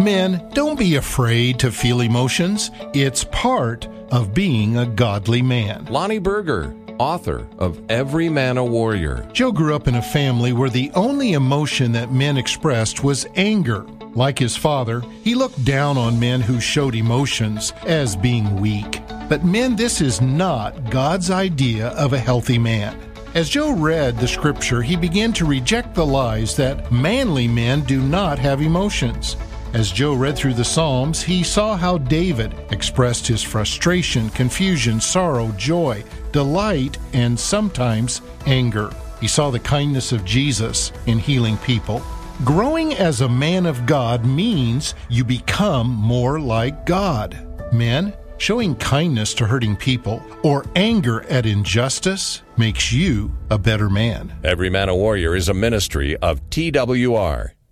Men, don't be afraid to feel emotions. It's part of being a godly man. Lonnie Berger, author of Every Man a Warrior. Joe grew up in a family where the only emotion that men expressed was anger. Like his father, he looked down on men who showed emotions as being weak. But men, this is not God's idea of a healthy man. As Joe read the scripture, he began to reject the lies that manly men do not have emotions. As Joe read through the Psalms, he saw how David expressed his frustration, confusion, sorrow, joy, delight, and sometimes anger. He saw the kindness of Jesus in healing people. Growing as a man of God means you become more like God. Men, showing kindness to hurting people or anger at injustice makes you a better man. Every Man a Warrior is a ministry of TWR.